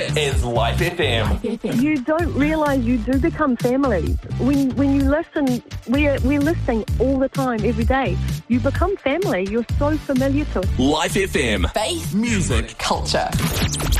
It's Life FM. You don't realise you do become family. When you listen, we're listening all the time, every day. You become family. You're so familiar to us. Life FM. Faith, music, culture.